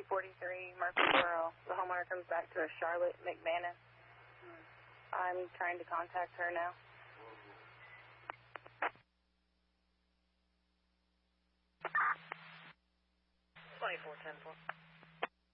43 Murfreesboro. The homeowner comes back to a Charlotte McManus. I'm trying to contact her now. 2410-4.